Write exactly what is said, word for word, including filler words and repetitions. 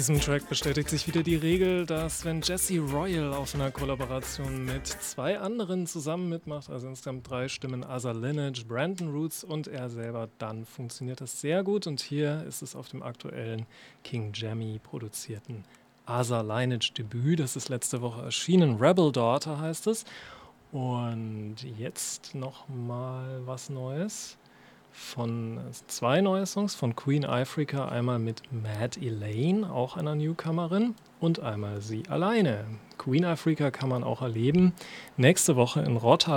diesem Track bestätigt sich wieder die Regel, dass wenn Jesse Royal auf einer Kollaboration mit zwei anderen zusammen mitmacht, also insgesamt drei Stimmen, Asa Lineage, Brandon Roots und er selber, dann funktioniert das sehr gut. Und hier ist es auf dem aktuellen King Jammy produzierten Asa Lineage Debüt. Das ist letzte Woche erschienen. Rebel Daughter heißt es. Und jetzt nochmal was Neues. Von zwei neue Songs von Queen Ifrica, einmal mit Mad Elaine, auch einer Newcomerin, und einmal sie alleine. Queen Ifrica kann man auch erleben nächste Woche in Rottal